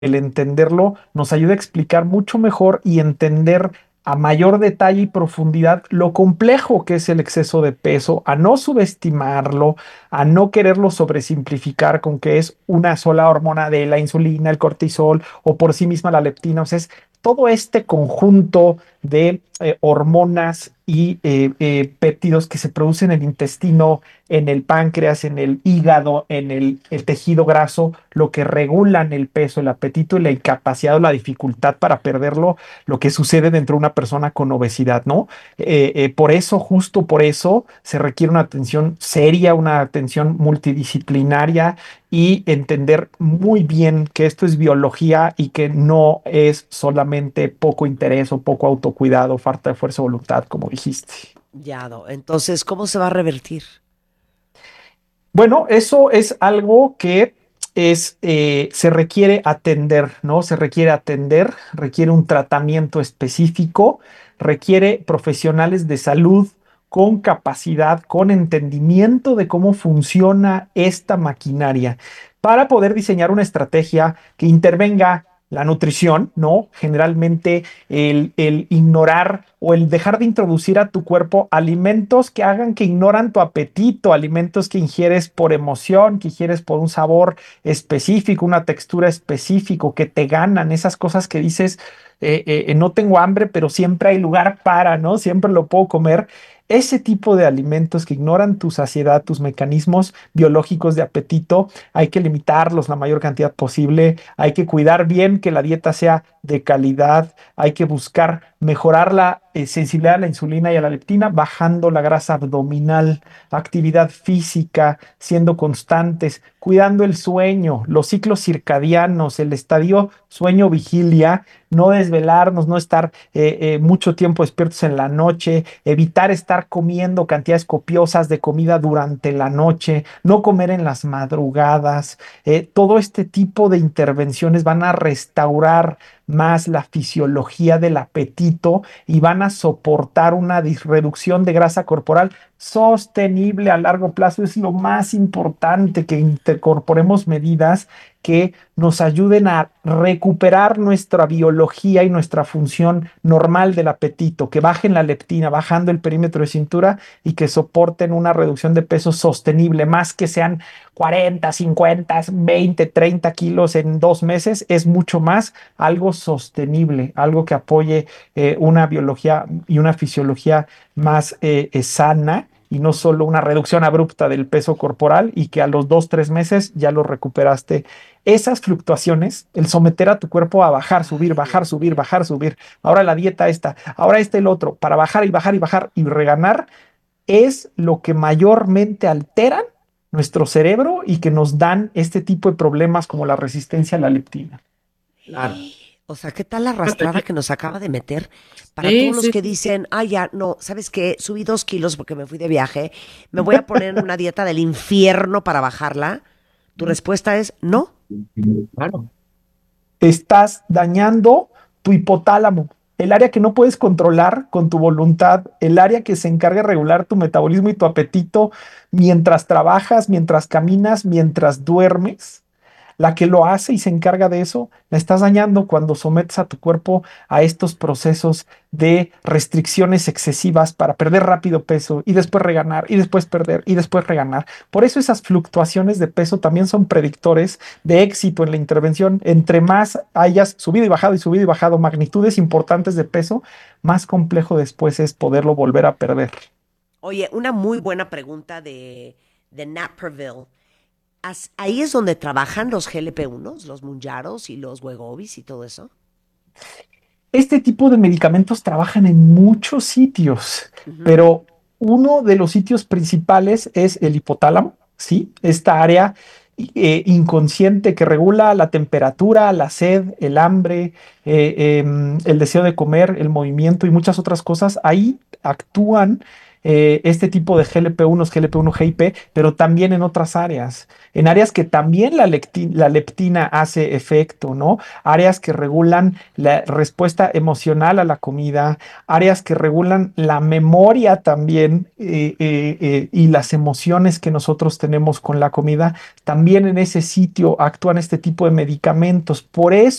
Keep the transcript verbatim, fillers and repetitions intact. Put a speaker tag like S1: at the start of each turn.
S1: el entenderlo nos ayuda a explicar mucho mejor y entender a mayor detalle y profundidad lo complejo que es el exceso de peso, a no subestimarlo, a no quererlo sobresimplificar con que es una sola hormona de la insulina, el cortisol o por sí misma la leptina. O sea, es todo este conjunto de eh, hormonas y eh, eh, péptidos que se producen en el intestino, en el páncreas, en el hígado, en el, el tejido graso, lo que regulan el peso, el apetito y la incapacidad o la dificultad para perderlo, lo que sucede dentro de una persona con obesidad, ¿no? Eh, eh, por eso, justo por eso, se requiere una atención seria, una atención multidisciplinaria y entender muy bien que esto es biología y que no es solamente poco interés o poco autocuidado, falta de fuerza de voluntad, como dijiste.
S2: Ya, no. Entonces, ¿cómo se va a revertir?
S1: Bueno, eso es algo que es, eh, se requiere atender, ¿no? Se requiere atender, requiere un tratamiento específico, requiere profesionales de salud con capacidad, con entendimiento de cómo funciona esta maquinaria para poder diseñar una estrategia que intervenga la nutrición, ¿no? Generalmente el, el ignorar o el dejar de introducir a tu cuerpo alimentos que hagan que ignoran tu apetito, alimentos que ingieres por emoción, que ingieres por un sabor específico, una textura específica, que te ganan, esas cosas que dices, eh, eh, no tengo hambre, pero siempre hay lugar para, ¿no? Siempre lo puedo comer. Ese tipo de alimentos que ignoran tu saciedad, tus mecanismos biológicos de apetito, hay que limitarlos la mayor cantidad posible, hay que cuidar bien que la dieta sea de calidad, hay que buscar mejorar la eh, sensibilidad a la insulina y a la leptina, bajando la grasa abdominal, actividad física, siendo constantes, cuidando el sueño, los ciclos circadianos, el estadio sueño-vigilia, no desvelarnos, no estar eh, eh, mucho tiempo despiertos en la noche, evitar estar comiendo cantidades copiosas de comida durante la noche, no comer en las madrugadas. Eh, todo este tipo de intervenciones van a restaurar más la fisiología del apetito y van a soportar una reducción de grasa corporal sostenible a largo plazo. Es lo más importante, que incorporemos medidas que nos ayuden a recuperar nuestra biología y nuestra función normal del apetito, que bajen la leptina, bajando el perímetro de cintura y que soporten una reducción de peso sostenible, más que sean cuarenta, cincuenta, veinte, treinta kilos en dos meses, es mucho más, algo sostenible, algo que apoye eh, una biología y una fisiología más eh, eh, sana y no solo una reducción abrupta del peso corporal y que a los dos, tres meses ya lo recuperaste. Esas fluctuaciones, el someter a tu cuerpo a bajar, subir,
S2: Ay,
S1: bajar,
S2: Dios
S1: subir,
S2: mío.
S1: bajar, subir, ahora la dieta esta, ahora este el otro, para bajar y bajar y bajar y reganar, es lo que mayormente alteran nuestro cerebro y que nos dan este tipo de problemas como la resistencia a la leptina. Claro.
S2: O sea, ¿qué tal la arrastrada que nos acaba de meter para
S3: Sí,
S2: todos los
S3: sí,
S2: que
S3: sí.
S2: dicen, ah, ya, no, ¿sabes qué? Subí dos kilos porque me fui de viaje, me voy a poner en una dieta del infierno para bajarla. Tu respuesta es no.
S1: Claro. Estás dañando tu hipotálamo, el área que no puedes controlar con tu voluntad, el área que se encarga de regular tu metabolismo y tu apetito mientras trabajas, mientras caminas, mientras duermes. La que lo hace y se encarga de eso, la estás dañando cuando sometes a tu cuerpo a estos procesos de restricciones excesivas para perder rápido peso y después reganar y después perder y después reganar. Por eso esas fluctuaciones de peso también son predictores de éxito en la intervención. Entre más hayas subido y bajado y subido y bajado magnitudes importantes de peso, más complejo después es poderlo volver a perder.
S2: Oye, una muy buena pregunta de, de Naperville. As- Ahí es donde trabajan los G L P uno, los Munjaros y los Wegovys y todo eso.
S1: Este tipo de medicamentos trabajan en muchos sitios,
S2: Ujú.
S1: pero uno de los sitios principales es el hipotálamo, ¿sí? Esta área eh, inconsciente que regula la temperatura, la sed, el hambre, eh, em, el deseo de comer, el movimiento y muchas otras cosas. Ahí actúan eh, este tipo de G L P uno, G L P uno G I P, pero también en otras áreas, en áreas que también la, lecti- la leptina hace efecto, ¿no? Áreas que regulan la respuesta emocional a la comida, áreas que regulan la memoria también eh, eh, eh, y las emociones que nosotros tenemos con la comida. También en ese sitio actúan este tipo de medicamentos. Por eso